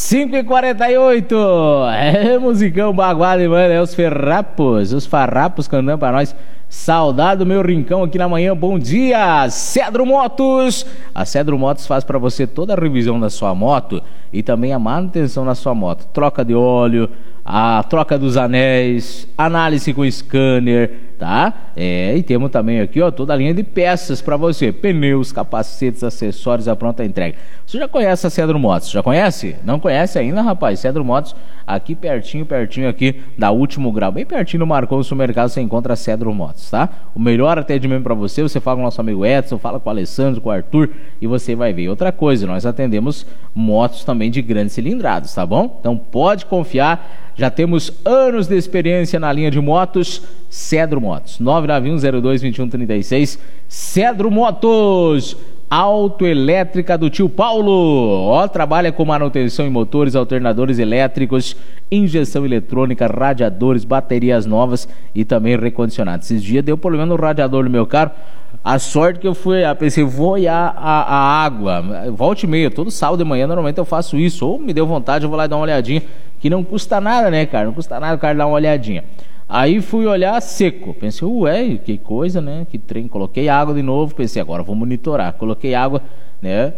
5h48, musicão baguado, mano, os farrapos cantando pra nós. Saudade do meu rincão aqui na manhã, bom dia, Cedro Motos. A Cedro Motos faz pra você toda a revisão da sua moto e também a manutenção da sua moto. Troca de óleo, a troca dos anéis, análise com scanner, tá? E temos também aqui, ó, toda a linha de peças pra você. Pneus, capacetes, acessórios, a pronta entrega. Você já conhece a Cedro Motos? Já conhece? Não conhece ainda, rapaz? Cedro Motos, aqui pertinho aqui da Último Grau, bem pertinho no Marcon Supermercado, você encontra a Cedro Motos, tá? O melhor atendimento pra você, você fala com o nosso amigo Edson, fala com o Alessandro, com o Arthur e você vai ver. Outra coisa, nós atendemos motos também de grandes cilindrados, tá bom? Então pode confiar. Já temos anos de experiência na linha de motos. Cedro Motos, 991022136. Cedro Motos, autoelétrica do tio Paulo. Ó, trabalha com manutenção em motores, alternadores elétricos, injeção eletrônica, radiadores, baterias novas e também recondicionados. Esses dias deu problema no radiador do meu carro. A sorte que eu pensei, vou olhar a água. Volta e meia, todo sábado de manhã, normalmente eu faço isso. Ou me deu vontade, eu vou lá dar uma olhadinha. Que não custa nada, né, cara? Não custa nada o cara dar uma olhadinha. Aí fui olhar seco. Pensei, ué, que coisa, né? Que trem. Coloquei água de novo. Pensei, agora vou monitorar. Coloquei água, né?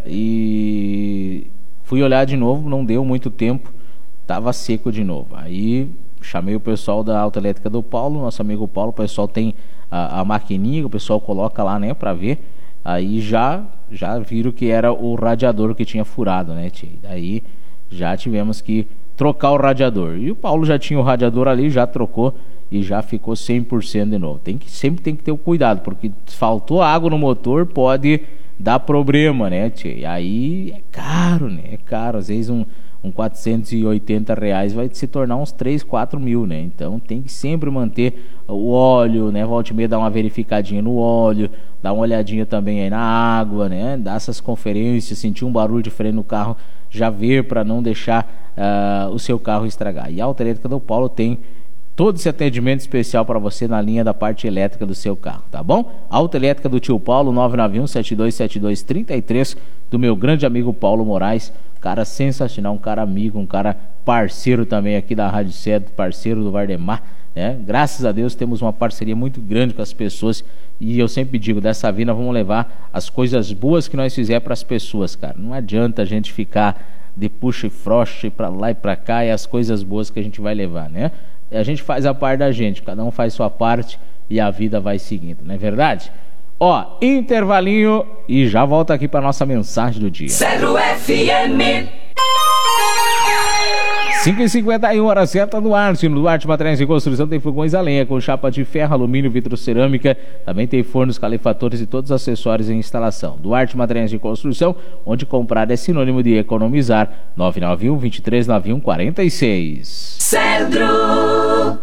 E fui olhar de novo. Não deu muito tempo. Tava seco de novo. Aí chamei o pessoal da autoelétrica do Paulo, nosso amigo Paulo. O pessoal tem a maquininha que o pessoal coloca lá, né? Pra ver. Aí já viram que era o radiador que tinha furado, né, tia? Daí já tivemos que trocar o radiador. E o Paulo já tinha o radiador ali, já trocou e já ficou 100% de novo. Sempre tem que ter o cuidado, porque faltou água no motor, pode dar problema, né, tia? E aí é caro, né? É caro. Às vezes um R$480 vai se tornar uns 3, 4 mil, né? Então tem que sempre manter o óleo, né? Volta e meia dar uma verificadinha no óleo, dar uma olhadinha também aí na água, né? Dar essas conferências, sentir um barulho diferente no carro, já ver para não deixar o seu carro estragar. E a autoelétrica do Paulo tem todo esse atendimento especial para você na linha da parte elétrica do seu carro, tá bom? Autoelétrica do tio Paulo, 991-727233, do meu grande amigo Paulo Moraes, cara sensacional, um cara amigo, um cara parceiro também aqui da Rádio Cedro, parceiro do Vardemar, né? Graças a Deus temos uma parceria muito grande com as pessoas e eu sempre digo, dessa vida vamos levar as coisas boas que nós fizermos para as pessoas, cara. Não adianta a gente ficar de puxa e frocha para lá e para cá e as coisas boas que a gente vai levar, né? A gente faz a parte da gente, cada um faz sua parte e a vida vai seguindo, não é verdade? Ó, intervalinho e já volto aqui para nossa mensagem do dia. Cedro FM 5h51, hora certa, Duarte. No Duarte Materiais de Construção tem fogões a lenha com chapa de ferro, alumínio, vidro, cerâmica. Também tem fornos, calefatores e todos os acessórios em instalação. Duarte Materiais de Construção, onde comprar é sinônimo de economizar. 991-2391-46. Cedro.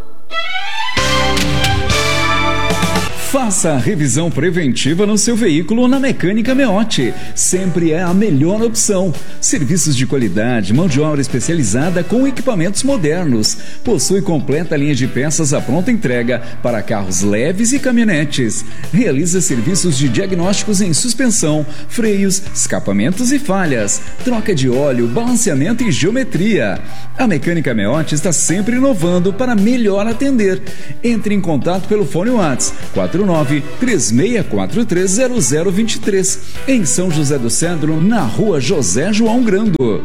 Faça a revisão preventiva no seu veículo na Mecânica Meotti. Sempre é a melhor opção. Serviços de qualidade, mão de obra especializada com equipamentos modernos. Possui completa linha de peças à pronta entrega para carros leves e caminhonetes. Realiza serviços de diagnósticos em suspensão, freios, escapamentos e falhas, troca de óleo, balanceamento e geometria. A Mecânica Meotti está sempre inovando para melhor atender. Entre em contato pelo fone WhatsApp 449-3643-0023, em São José do Cedro, na rua José João Grando.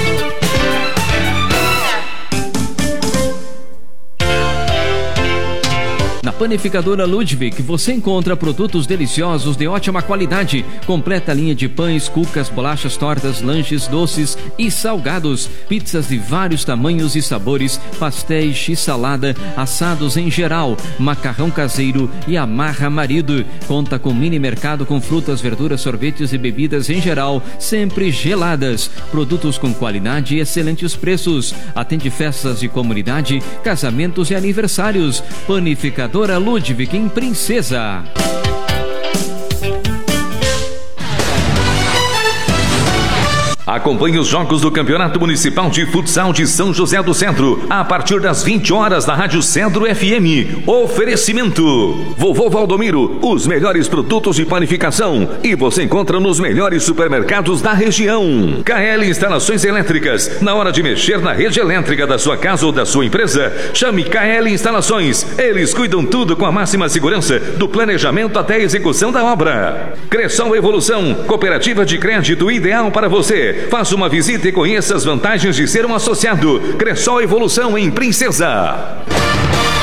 Na Panificadora Ludwig você encontra produtos deliciosos de ótima qualidade, completa linha de pães, cucas, bolachas, tortas, lanches, doces e salgados, pizzas de vários tamanhos e sabores, pastéis e salada, assados em geral, macarrão caseiro e amarra marido. Conta com mini mercado com frutas, verduras, sorvetes e bebidas em geral, sempre geladas. Produtos com qualidade e excelentes preços. Atende festas de comunidade, casamentos e aniversários. Panificadora Ludwig em Princesa. Acompanhe os jogos do Campeonato Municipal de Futsal de São José do Centro a partir das 20 horas na Rádio Cedro FM. Oferecimento: Vovô Valdomiro, os melhores produtos de panificação e você encontra nos melhores supermercados da região. KL Instalações Elétricas. Na hora de mexer na rede elétrica da sua casa ou da sua empresa, chame KL Instalações. Eles cuidam tudo com a máxima segurança, do planejamento até a execução da obra. Cressol Evolução, cooperativa de crédito ideal para você. Faça uma visita e conheça as vantagens de ser um associado. Cressol Evolução em Princesa.